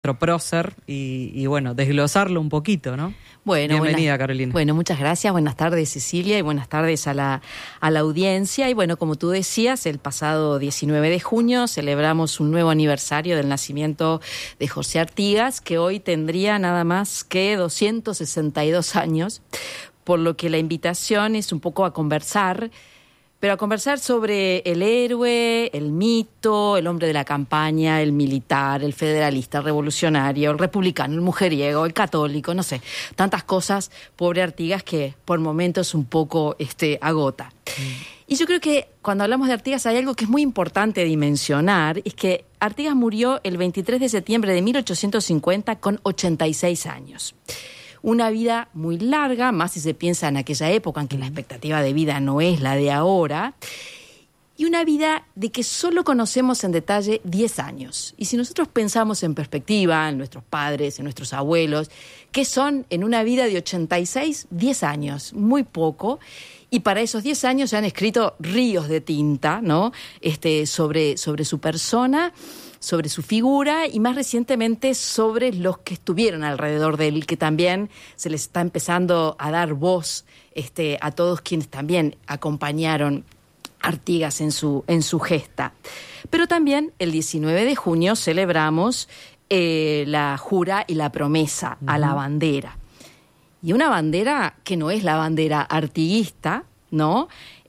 nuestro prócer y bueno, desglosarlo un poquito, ¿no? Bueno, bienvenida, Carolina. Bueno, muchas gracias. Buenas tardes, Cecilia, y buenas tardes a la audiencia. Y bueno, como tú decías, el pasado 19 de junio celebramos un nuevo aniversario del nacimiento de José Artigas, que hoy tendría nada más que 262 años, por lo que la invitación es un poco a conversar, pero a conversar sobre el héroe, el mito, el hombre de la campaña, el militar, el federalista, el revolucionario, el republicano, el mujeriego, el católico, no sé, tantas cosas, pobre Artigas, que por momentos un poco agota. Y yo creo que cuando hablamos de Artigas hay algo que es muy importante dimensionar, es que Artigas murió el 23 de septiembre de 1850 con 86 años. Una vida muy larga, más si se piensa en aquella época en que la expectativa de vida no es la de ahora, y una vida de que solo conocemos en detalle 10 años. Y si nosotros pensamos en perspectiva, en nuestros padres, en nuestros abuelos, ¿qué son en una vida de 86? 10 años, muy poco. Y para esos 10 años se han escrito ríos de tinta, ¿no? Sobre su persona, sobre su figura y más recientemente sobre los que estuvieron alrededor de él, que también se les está empezando a dar voz a todos quienes también acompañaron a Artigas en su gesta. Pero también el 19 de junio celebramos la jura y la promesa a la bandera. Y una bandera que no es la bandera artiguista, ¿no?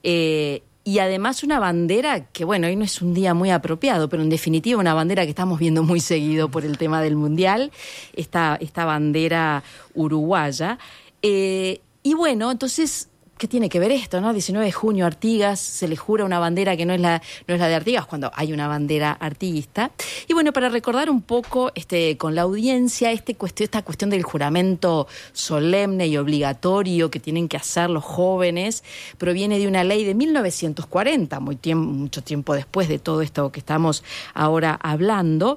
Y además una bandera que, bueno, hoy no es un día muy apropiado, pero en definitiva una bandera que estamos viendo muy seguido por el tema del Mundial, esta bandera uruguaya. Y bueno, entonces, ¿qué tiene que ver esto, no? 19 de junio, Artigas, se le jura una bandera que no es la de Artigas, cuando hay una bandera artiguista. Y bueno, para recordar un poco con la audiencia esta cuestión del juramento solemne y obligatorio que tienen que hacer los jóvenes, proviene de una ley de 1940, mucho tiempo después de todo esto que estamos ahora hablando.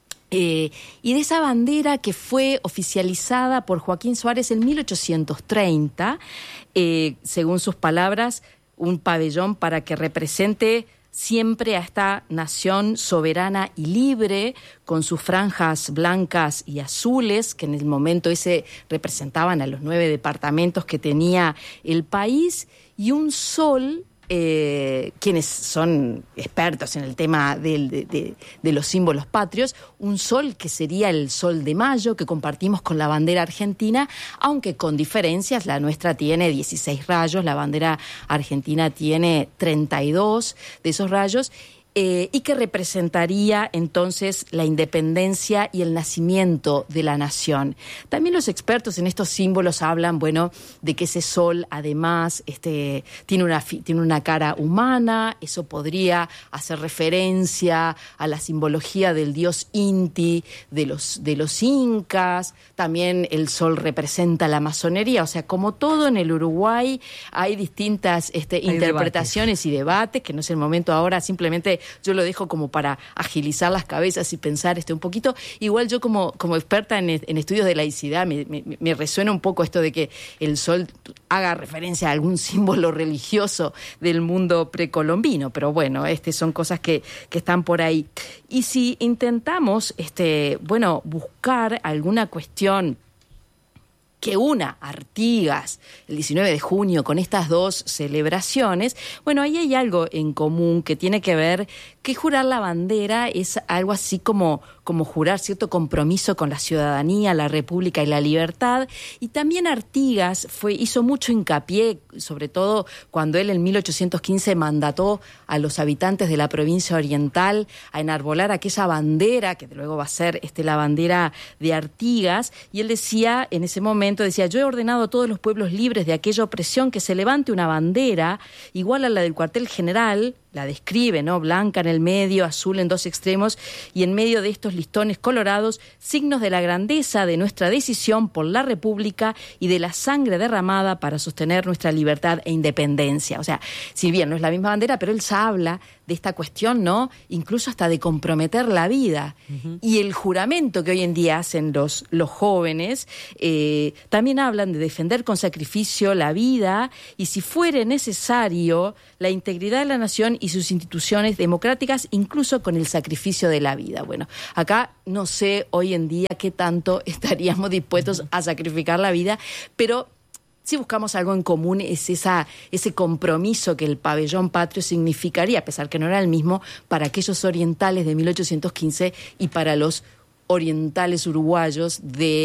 Y de esa bandera que fue oficializada por Joaquín Suárez en 1830, según sus palabras, un pabellón para que represente siempre a esta nación soberana y libre, con sus franjas blancas y azules, que en el momento ese representaban a los 9 departamentos que tenía el país, y un sol. Quienes son expertos en el tema de los símbolos patrios, un sol que sería el sol de mayo, que compartimos con la bandera argentina, aunque con diferencias. La nuestra tiene 16 rayos, la bandera argentina tiene 32 de esos rayos, y que representaría entonces la independencia y el nacimiento de la nación. También los expertos en estos símbolos hablan, bueno, de que ese sol además tiene una cara humana. Eso podría hacer referencia a la simbología del dios Inti de los incas. También el sol representa la masonería. O sea, como todo en el Uruguay hay distintas interpretaciones y debates, que no es el momento ahora, simplemente yo lo dejo como para agilizar las cabezas y pensar un poquito. Igual yo como experta en estudios de laicidad me resuena un poco esto de que el sol haga referencia a algún símbolo religioso del mundo precolombino, pero bueno, son cosas que están por ahí. Y si intentamos buscar alguna cuestión que una Artigas el 19 de junio con estas dos celebraciones, bueno, ahí hay algo en común que tiene que ver que jurar la bandera es algo así como jurar cierto compromiso con la ciudadanía, la república y la libertad. Y también Artigas hizo mucho hincapié, sobre todo cuando él en 1815 mandató a los habitantes de la provincia oriental a enarbolar aquella bandera, que luego va a ser la bandera de Artigas, y él decía, en ese momento, yo he ordenado a todos los pueblos libres de aquella opresión que se levante una bandera igual a la del cuartel general, la describe, ¿no? Blanca en el medio, azul en dos extremos, y en medio de estos listones colorados, signos de la grandeza de nuestra decisión por la República y de la sangre derramada para sostener nuestra libertad e independencia. O sea, si bien no es la misma bandera, pero él ya habla de esta cuestión, ¿no? Incluso hasta de comprometer la vida. Uh-huh. Y el juramento que hoy en día hacen los jóvenes, también hablan de defender con sacrificio la vida y, si fuere necesario, la integridad de la nación y sus instituciones democráticas, incluso con el sacrificio de la vida. Bueno, acá no sé hoy en día qué tanto estaríamos dispuestos a sacrificar la vida, pero si buscamos algo en común es ese compromiso que el pabellón patrio significaría, a pesar que no era el mismo, para aquellos orientales de 1815 y para los orientales uruguayos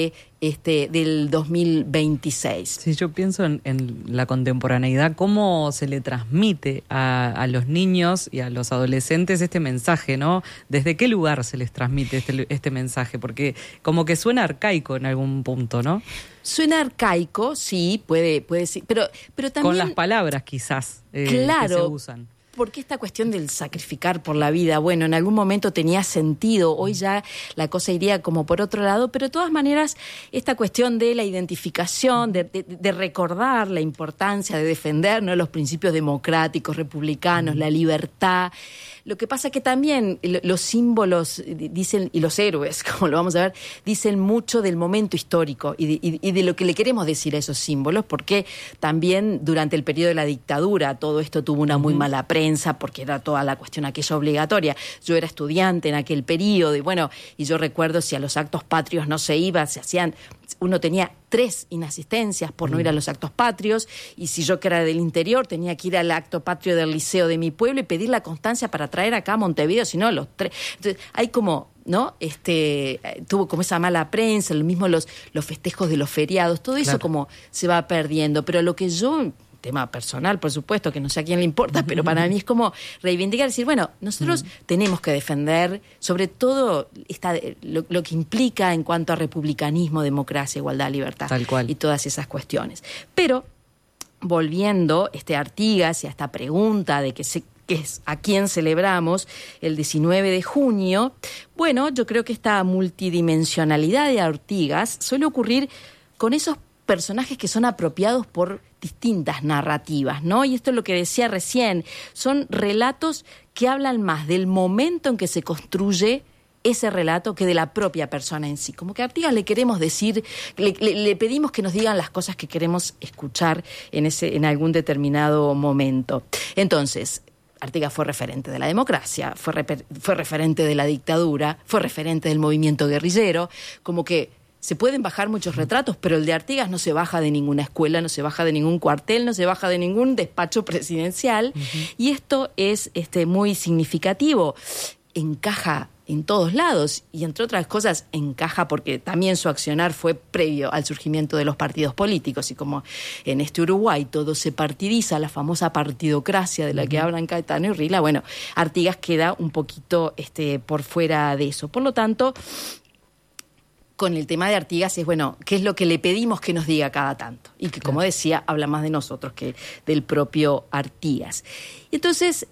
del 2026. Sí, yo pienso en la contemporaneidad, cómo se le transmite a los niños y a los adolescentes este mensaje, ¿no? ¿Desde qué lugar se les transmite este mensaje? Porque como que suena arcaico en algún punto, ¿no? Suena arcaico, sí, puede ser, pero también... Con las palabras quizás claro, que se usan. Porque esta cuestión del sacrificar por la vida, bueno, en algún momento tenía sentido, hoy ya la cosa iría como por otro lado, pero de todas maneras esta cuestión de la identificación, de recordar la importancia de defender, ¿no?, los principios democráticos, republicanos, la libertad. Lo que pasa que también los símbolos dicen, y los héroes, como lo vamos a ver, dicen mucho del momento histórico y de lo que le queremos decir a esos símbolos, porque también durante el periodo de la dictadura todo esto tuvo una muy mala prensa, porque era toda la cuestión aquella obligatoria. Yo era estudiante en aquel periodo y yo recuerdo, si a los actos patrios no se iba, uno tenía 3 inasistencias por no ir a los actos patrios, y si yo, que era del interior, tenía que ir al acto patrio del liceo de mi pueblo y pedir la constancia para traer acá a Montevideo, si no, los 3. Entonces, hay como, ¿no? Tuvo como esa mala prensa, lo mismo los festejos de los feriados, todo eso como se va perdiendo. Pero lo que yo... tema personal, por supuesto, que no sé a quién le importa, pero para mí es como reivindicar, decir, bueno, nosotros tenemos que defender sobre todo lo que implica en cuanto a republicanismo, democracia, igualdad, libertad. Tal cual. Y todas esas cuestiones. Pero, volviendo Artigas y a esta pregunta de que es a quién celebramos el 19 de junio, bueno, yo creo que esta multidimensionalidad de Artigas suele ocurrir con esos personajes que son apropiados por distintas narrativas, ¿no? Y esto es lo que decía recién, son relatos que hablan más del momento en que se construye ese relato que de la propia persona en sí. Como que a Artigas le queremos decir, le pedimos que nos digan las cosas que queremos escuchar en algún determinado momento. Entonces, Artigas fue referente de la democracia, fue referente de la dictadura, fue referente del movimiento guerrillero, como que se pueden bajar muchos retratos, pero el de Artigas no se baja de ninguna escuela, no se baja de ningún cuartel, no se baja de ningún despacho presidencial. Y esto es muy significativo. Encaja en todos lados y, entre otras cosas, encaja porque también su accionar fue previo al surgimiento de los partidos políticos, y como en Uruguay todo se partidiza, la famosa partidocracia de la que hablan Caetano y Rila, bueno, Artigas queda un poquito por fuera de eso. Por lo tanto, con el tema de Artigas es, bueno, ¿qué es lo que le pedimos que nos diga cada tanto? Y que, como decía, habla más de nosotros que del propio Artigas. Entonces,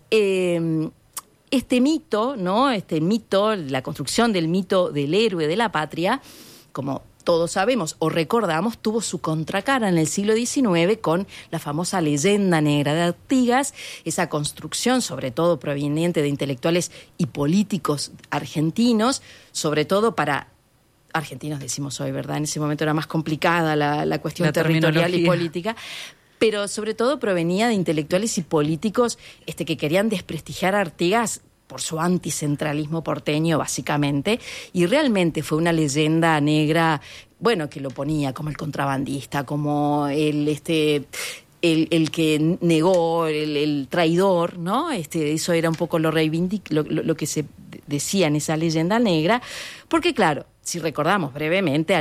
este mito, ¿no? La construcción del mito del héroe de la patria, como todos sabemos o recordamos, tuvo su contracara en el siglo XIX con la famosa leyenda negra de Artigas, esa construcción sobre todo proveniente de intelectuales y políticos argentinos, sobre todo para argentinos, decimos hoy, ¿verdad? En ese momento era más complicada la cuestión territorial y política, pero sobre todo provenía de intelectuales y políticos que querían desprestigiar a Artigas por su anticentralismo porteño, básicamente, y realmente fue una leyenda negra, bueno, que lo ponía como el contrabandista, como el que negó, el traidor, ¿no? Eso era un poco lo que se decía en esa leyenda negra, porque claro, si recordamos brevemente,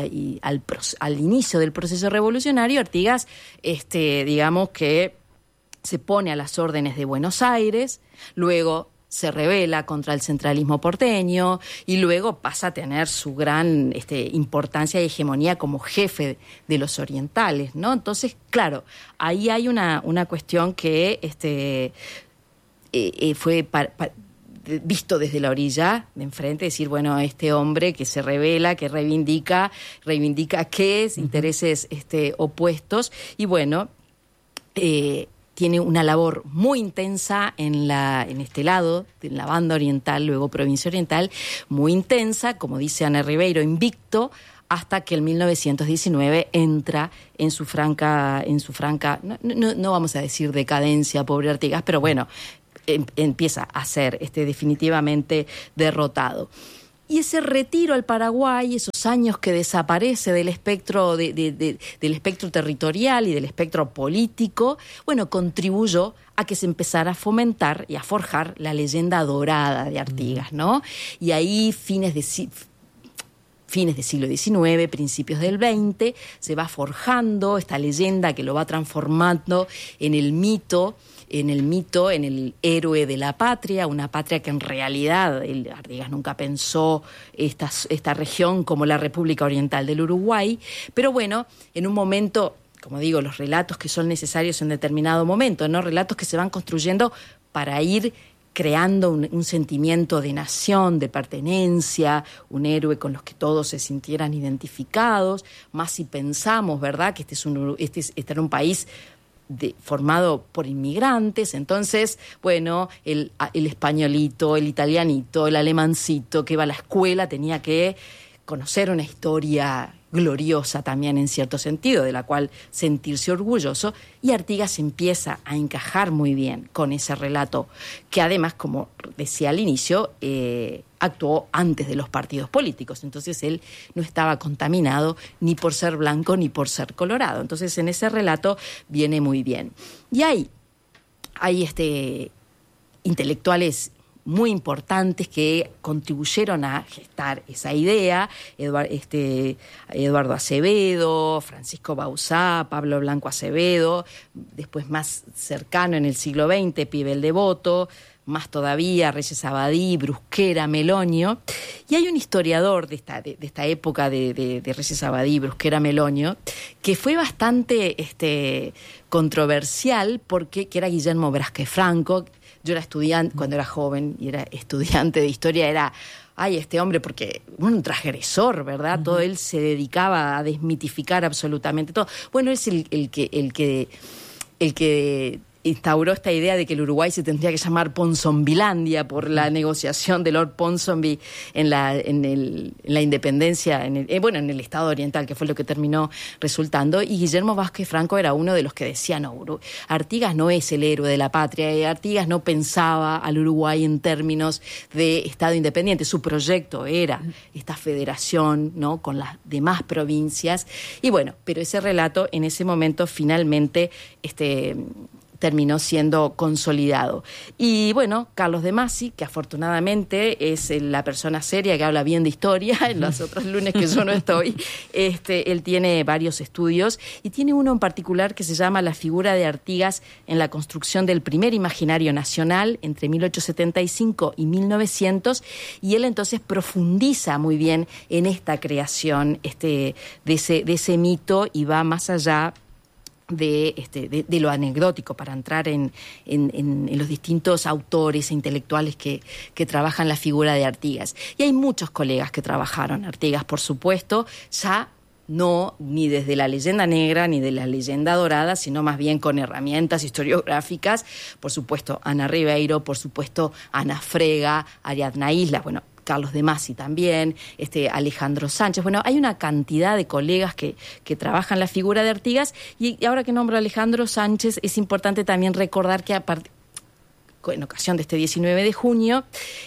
al inicio del proceso revolucionario, Artigas, digamos que se pone a las órdenes de Buenos Aires, luego se rebela contra el centralismo porteño y luego pasa a tener su gran importancia y hegemonía como jefe de los orientales, ¿no? Entonces, claro, ahí hay una cuestión que fue visto desde la orilla de enfrente, decir, bueno, este hombre que se rebela, que reivindica qué es, intereses opuestos, y bueno, tiene una labor muy intensa en este lado, en la banda oriental, luego provincia oriental, muy intensa, como dice Ana Ribeiro, invicto, hasta que en 1919 entra en su franca, no vamos a decir decadencia, pobre Artigas, pero bueno, empieza a ser definitivamente derrotado. Y ese retiro al Paraguay, esos años que desaparece del espectro del espectro territorial y del espectro político, bueno, contribuyó a que se empezara a fomentar y a forjar la leyenda dorada de Artigas, ¿no? Y ahí fines del siglo XIX, principios del XX, se va forjando esta leyenda que lo va transformando en el mito, en el héroe de la patria, una patria que en realidad Artigas nunca pensó esta región como la República Oriental del Uruguay, pero bueno, en un momento, como digo, los relatos que son necesarios en determinado momento, ¿no? Relatos que se van construyendo para ir creando un sentimiento de nación, de pertenencia, un héroe con los que todos se sintieran identificados, más si pensamos, ¿verdad?, que este era un país formado por inmigrantes. Entonces, bueno, el españolito, el italianito, el alemancito que iba a la escuela tenía que conocer una historia gloriosa también en cierto sentido, de la cual sentirse orgulloso, y Artigas empieza a encajar muy bien con ese relato, que además, como decía al inicio, actuó antes de los partidos políticos, entonces él no estaba contaminado ni por ser blanco ni por ser colorado, entonces en ese relato viene muy bien. Y hay intelectuales muy importantes que contribuyeron a gestar esa idea, Eduardo Acevedo, Francisco Bauzá, Pablo Blanco Acevedo, después más cercano en el siglo XX, Pibel Devoto, más todavía Reyes Abadí, Brusquera, Melonio, y hay un historiador de esta época de Reyes Abadí, Brusquera, Melonio, que fue bastante controversial, que era Guillermo Velázquez Franco. Yo era estudiante, cuando era joven y era estudiante de historia, este hombre, porque un transgresor, ¿verdad? Uh-huh. Todo él se dedicaba a desmitificar absolutamente todo. Bueno, es el que instauró esta idea de que el Uruguay se tendría que llamar Ponsonbilandia por la negociación de Lord Ponsonby en la independencia, en el Estado Oriental, que fue lo que terminó resultando. Y Guillermo Vázquez Franco era uno de los que decía, no, Artigas no es el héroe de la patria, Artigas no pensaba al Uruguay en términos de Estado independiente, su proyecto era esta federación, ¿no?, con las demás provincias. Y bueno, pero ese relato en ese momento finalmente terminó siendo consolidado. Y bueno, Carlos de Masi, que afortunadamente es la persona seria que habla bien de historia, en los otros lunes que yo no estoy, él tiene varios estudios y tiene uno en particular que se llama La figura de Artigas en la construcción del primer imaginario nacional entre 1875 y 1900, y él entonces profundiza muy bien en esta creación de ese mito y va más allá de lo anecdótico para entrar en los distintos autores e intelectuales que trabajan la figura de Artigas. Y hay muchos colegas que trabajaron Artigas, por supuesto, ya no ni desde la leyenda negra ni de la leyenda dorada, sino más bien con herramientas historiográficas, por supuesto Ana Ribeiro, por supuesto Ana Frega, Ariadna Islas, bueno, Carlos de Masi también, Alejandro Sánchez. Bueno, hay una cantidad de colegas que trabajan la figura de Artigas, y ahora que nombro a Alejandro Sánchez, es importante también recordar que en ocasión de este 19 de junio,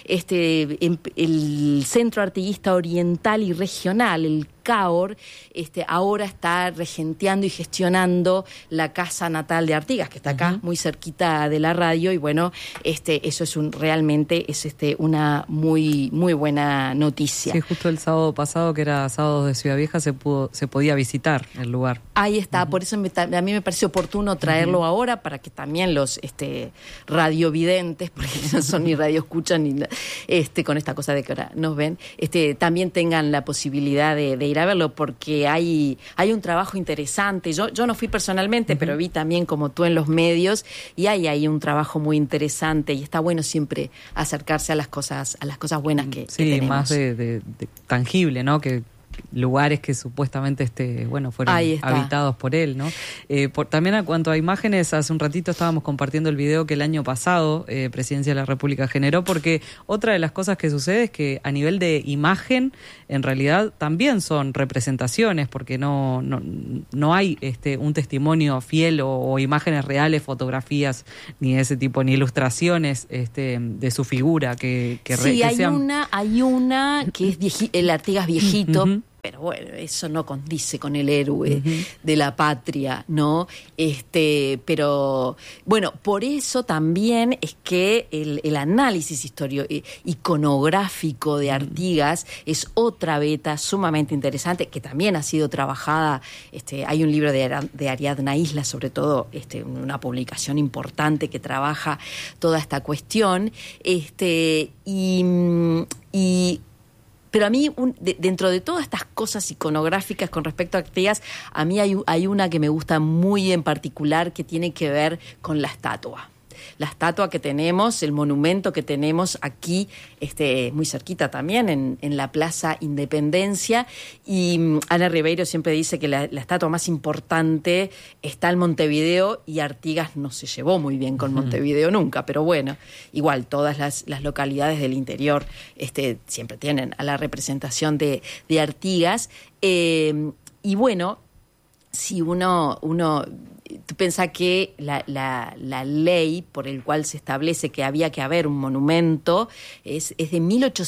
el Centro Artiguista Oriental y Regional, el CAOR, ahora está regenteando y gestionando la casa natal de Artigas, que está acá, uh-huh, muy cerquita de la radio, y bueno, eso es realmente es una muy, muy buena noticia. Sí, justo el sábado pasado, que era sábado de Ciudad Vieja, se podía visitar el lugar. Ahí está, uh-huh, por eso a mí me parece oportuno traerlo, uh-huh, ahora, para que también los radiovidentes, porque no son ni radioescuchas ni con esta cosa de que ahora nos ven, también tengan la posibilidad de ir a verlo, porque hay un trabajo interesante. Yo no fui personalmente, uh-huh, pero vi también, como tú, en los medios, y hay un trabajo muy interesante, y está bueno siempre acercarse a las cosas buenas que tenemos. Sí, más de tangible, ¿no? Que lugares que supuestamente fueron habitados por él, ¿no? También a cuanto a imágenes, hace un ratito estábamos compartiendo el video que el año pasado Presidencia de la República generó, porque otra de las cosas que sucede es que a nivel de imagen, en realidad también son representaciones, porque no hay un testimonio fiel o imágenes reales, fotografías ni de ese tipo, ni ilustraciones de su figura que hay una que es el Artigas viejito. Uh-huh. Pero bueno, eso no condice con el héroe de la patria, ¿no? Pero bueno, por eso también es que el análisis iconográfico de Artigas es otra beta sumamente interesante, que también ha sido trabajada. Hay un libro de Ariadna Isla, sobre todo, una publicación importante que trabaja toda esta cuestión. Pero a mí, dentro de todas estas cosas iconográficas con respecto a Artigas, a mí hay una que me gusta muy en particular, que tiene que ver con la estatua. La estatua que tenemos, el monumento que tenemos aquí, muy cerquita también, en la Plaza Independencia. Y Ana Ribeiro siempre dice que la estatua más importante está en Montevideo, y Artigas no se llevó muy bien con Montevideo nunca, pero bueno, igual todas las localidades del interior siempre tienen a la representación de Artigas. Y bueno, si uno tú pensás que la ley por el cual se establece que había que haber un monumento es de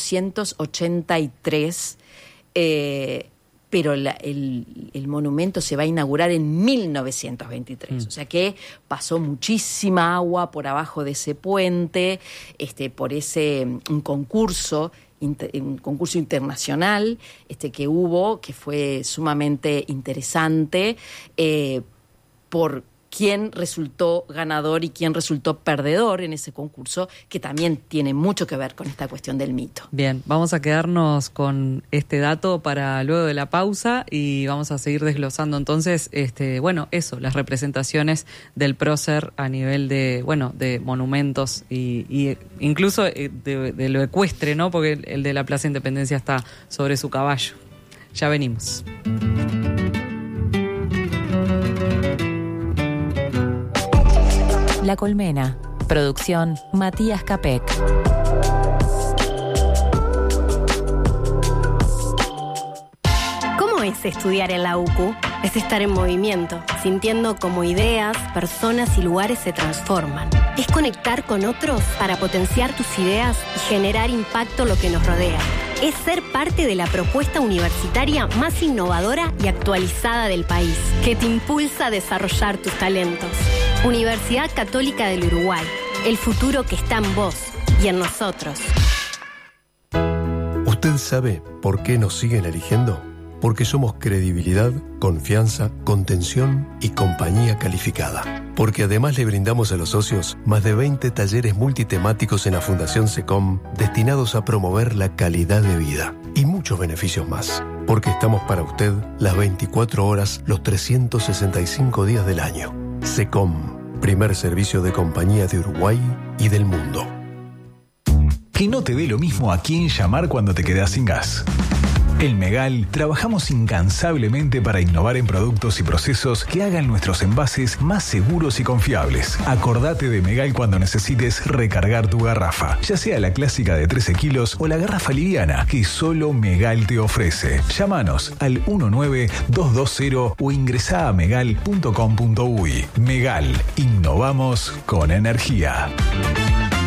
1883, pero el monumento se va a inaugurar en 1923. O sea que pasó muchísima agua por abajo de ese puente, por un concurso internacional que hubo, que fue sumamente interesante, por quién resultó ganador y quién resultó perdedor en ese concurso, que también tiene mucho que ver con esta cuestión del mito. Bien, vamos a quedarnos con este dato para luego de la pausa, y vamos a seguir desglosando entonces, las representaciones del prócer a nivel de monumentos y incluso de lo ecuestre, ¿no? Porque el de la Plaza Independencia está sobre su caballo. Ya venimos. La Colmena. Producción Matías Capek. ¿Cómo es estudiar en la UCU? Es estar en movimiento, sintiendo cómo ideas, personas y lugares se transforman. Es conectar con otros para potenciar tus ideas y generar impacto en lo que nos rodea. Es ser parte de la propuesta universitaria más innovadora y actualizada del país, que te impulsa a desarrollar tus talentos. Universidad Católica del Uruguay, el futuro que está en vos y en nosotros. ¿Usted sabe por qué nos siguen eligiendo? Porque somos credibilidad, confianza, contención y compañía calificada. Porque además le brindamos a los socios más de 20 talleres multitemáticos en la Fundación SECOM destinados a promover la calidad de vida y muchos beneficios más. Porque estamos para usted las 24 horas, los 365 días del año. SECOM, primer servicio de compañía de Uruguay y del mundo. Que no te dé lo mismo a quién llamar cuando te quedas sin gas. En Megal trabajamos incansablemente para innovar en productos y procesos que hagan nuestros envases más seguros y confiables. Acordate de Megal cuando necesites recargar tu garrafa, ya sea la clásica de 13 kilos o la garrafa liviana que solo Megal te ofrece. Llámanos al 19220 o ingresá a megal.com.uy. Megal, innovamos con energía.